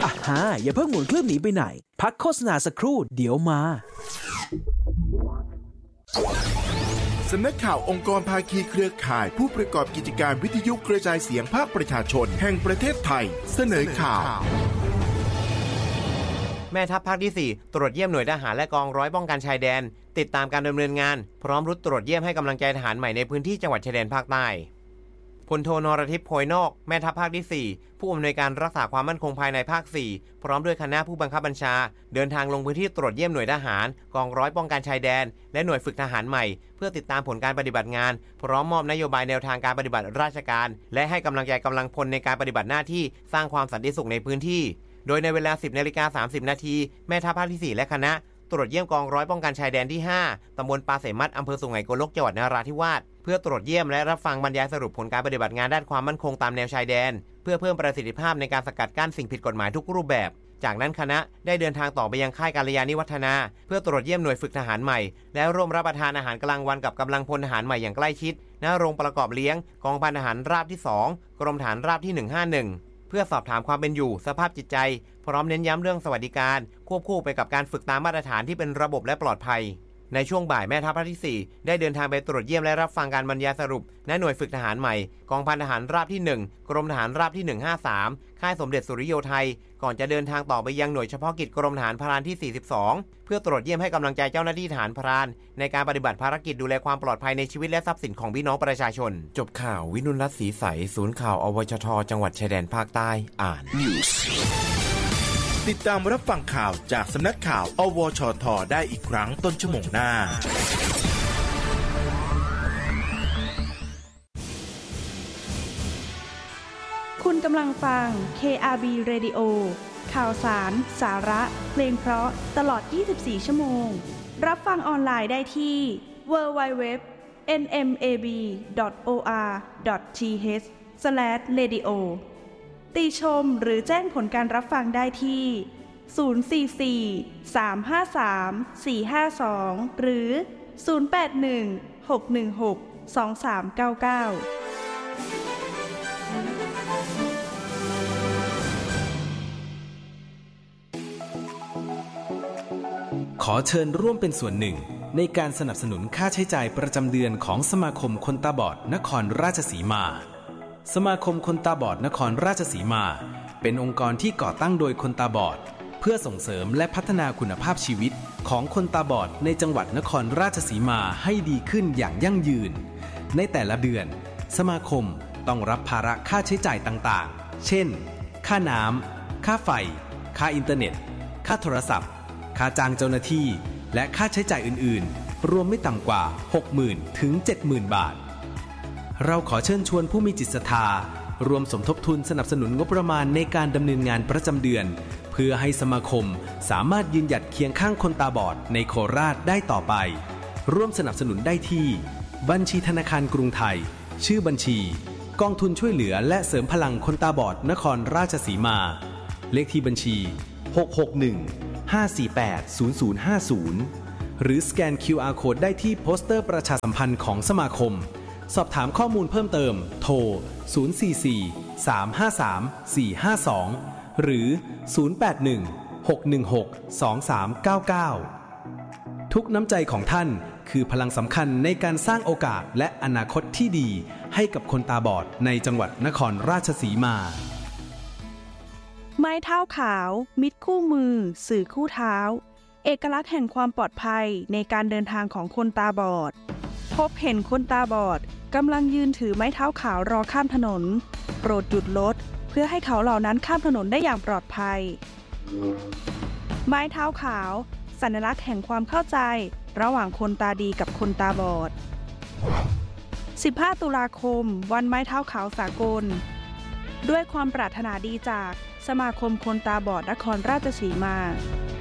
อย่าเพิ่งหมุนเครื่องหนีไปไหนพักโฆษณาสักครู่เดี๋ยวมาสำนักข่าวองค์กรภาคีเครือข่ายผู้ประกอบกิจการวิทยุกระจายเสียงภาคประชาชนแห่งประเทศไทยเสนอข่าวแม่ทัพภาคที่ 4ตรวจเยี่ยมหน่วยทหารและกองร้อยป้องกันชายแดนติดตามการดำเนินงานพร้อมรุดตรวจเยี่ยมให้กำลังใจทหารใหม่ในพื้นที่จังหวัดชายแดนภาคใต้พลโทนรทิพย์โพยนอกแม่ทัพภาคที่ 4ผู้อำนวยการรักษาความมั่นคงภายในภาค 4พร้อมด้วยคณะผู้บังคับบัญชาเดินทางลงพื้นที่ตรวจเยี่ยมหน่วยทหารกองร้อยป้องกันชายแดนและหน่วยฝึกทหารใหม่เพื่อติดตามผลการปฏิบัติงานพร้อมมอบนโยบายแนวทางการปฏิบัติราชการและให้กำลังใจกำลังพลในการปฏิบัติหน้าที่สร้างความสันติสุขในพื้นที่โดยในเวลา 10:30 น.แม่ทัพภาคที่ 4และคณะตรวจเยี่ยมกองร้อยป้องกันชายแดนที่ 5 ตำบลปาเสมัดอำเภอสุไหงโกลกจังหวัดนราธิวาสเพื่อตรวจเยี่ยมและรับฟังบรรยายสรุปผลการปฏิบัติงานด้านความมั่นคงตามแนวชายแดนเพื่อเพิ่มประสิทธิภาพในการสกัดกั้นสิ่งผิดกฎหมายทุกรูปแบบจากนั้นคณะได้เดินทางต่อไปยังค่ายกัลยาณิวัฒนาเพื่อตรวจเยี่ยมหน่วยฝึกทหารใหม่และร่วมรับประทานอาหารกลางวันกับกำลังพลทหารใหม่อย่างใกล้ชิดณโรงประกอบเลี้ยงกองพันทหารราบที่ 2 กรมทหารราบที่ 151เพื่อสอบถามความเป็นอยู่สภาพจิตใจพร้อมเน้นย้ำเรื่องสวัสดิการควบคู่ไปกับการฝึกตามมาตรฐานที่เป็นระบบและปลอดภัยในช่วงบ่ายแม่ทัพภาคที่ 4ได้เดินทางไปตรวจเยี่ยมและรับฟังการบรรยายสรุปณหน่วยฝึกทหารใหม่กองพันทหารราบที่ 1 กรมทหารราบที่ 153ค่ายสมเด็จสุริโยไทยก่อนจะเดินทางต่อไปยังหน่วยเฉพาะกิจกรมทหารพรานที่ 42เพื่อตรวจเยี่ยมให้กำลังใจเจ้าหน้าที่ทหารพรานในการปฏิบัติภารกิจดูแลความปลอดภัยในชีวิตและทรัพย์สินของพี่น้องประชาชนจบข่าววินุรัตน์ศรีใสศูนย์ข่าวอวชทจังหวัดชายแดนภาคใต้อ่านติดตามรับฟังข่าวจากสำนักข่าวอวชทได้อีกครั้งต้นชั่วโมงหน้าคุณกำลังฟัง KRB Radio ข่าวสาร สาระเพลงเพราะตลอด 24 ชั่วโมงรับฟังออนไลน์ได้ที่ www.nmab.or.th/radio ติชมหรือแจ้งผลการรับฟังได้ที่044-353-452หรือ081-616-2399 ขอเชิญร่วมเป็นส่วนหนึ่งในการสนับสนุนค่าใช้จ่ายประจำเดือนของสมาคมคนตาบอดนครราชสีมาสมาคมคนตาบอดนครราชสีมาเป็นองค์กรที่ก่อตั้งโดยคนตาบอดเพื่อส่งเสริมและพัฒนาคุณภาพชีวิตของคนตาบอดในจังหวัดนครราชสีมาให้ดีขึ้นอย่างยั่งยืนในแต่ละเดือนสมาคมต้องรับภาระค่าใช้จ่ายต่างๆเช่นค่าน้ำค่าไฟค่าอินเทอร์เน็ตค่าโทรศัพท์ค่าจ้างเจ้าหน้าที่และค่าใช้จ่ายอื่นๆรวมไม่ต่ำกว่า 60,000 ถึง 70,000 บาทเราขอเชิญชวนผู้มีจิตศรัทธารวมสมทบทุนสนับสนุนงบประมาณในการดำเนินงานประจำเดือนเพื่อให้สมาคมสามารถยืนหยัดเคียงข้างคนตาบอดในโคราชได้ต่อไปร่วมสนับสนุนได้ที่บัญชีธนาคารกรุงไทยชื่อบัญชีกองทุนช่วยเหลือและเสริมพลังคนตาบอดนครราชสีมาเลขที่บัญชี661-548-0050หรือสแกน QR Code ได้ที่โปสเตอร์ประชาสัมพันธ์ของสมาคมสอบถามข้อมูลเพิ่มเติมโทร044-353-452หรือ081-616-2399ทุกน้ำใจของท่านคือพลังสำคัญในการสร้างโอกาสและอนาคตที่ดีให้กับคนตาบอดในจังหวัดนครราชสีมาไม้เท้าขาวมิตรคู่มือสื่อคู่เท้าเอกลักษณ์แห่งความปลอดภัยในการเดินทางของคนตาบอดพบเห็นคนตาบอดกำลังยืนถือไม้เท้าขาวรอข้ามถนนโปรดหยุดรถเพื่อให้เขาเหล่านั้นข้ามถนนได้อย่างปลอดภัยไม้เท้าขาวสัญลักษณ์แห่งความเข้าใจระหว่างคนตาดีกับคนตาบอด15 ตุลาคมวันไม้เท้าขาวสากลด้วยความปรารถนาดีจากสมาคมคนตาบอดนครราชสีมา